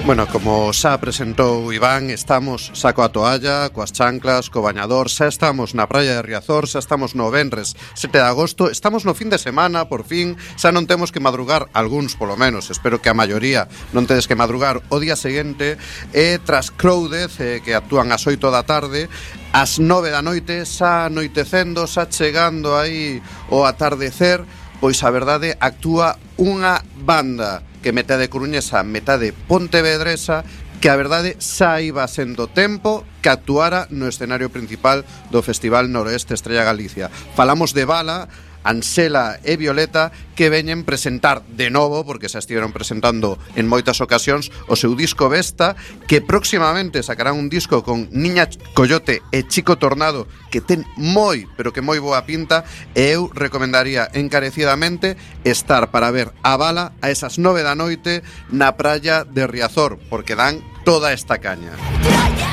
Bueno, como xa presentou Iván, estamos saco a toalla, coas chanclas, co bañador, xa estamos na praia de Riazor, xa estamos no venres 7 de agosto, estamos no fin de semana, por fin, xa non temos que madrugar, algúns polo menos, espero que a maioría non tedes que madrugar o día seguinte, e tras Crowded, que actúan ás 8 da tarde, ás 9 da noite, xa anoitecendo, xa chegando aí o atardecer, pois a verdade actúa unha banda que metade coruñesa, metade pontevedresa, que a verdade xa iba sendo tempo que actuara no escenario principal do Festival Noroeste Estrella Galicia. Falamos de Bala, Ansela e Violeta, que veñen presentar de novo, porque xa estiveron presentando en moitas ocasións, o seu disco Vesta, que próximamente sacarán un disco con Niña Coyote e Chico Tornado, que ten moi, pero que moi boa pinta, e eu recomendaría encarecidamente estar para ver a Bala a esas 9 da noite na praia de Riazor, porque dan toda esta caña.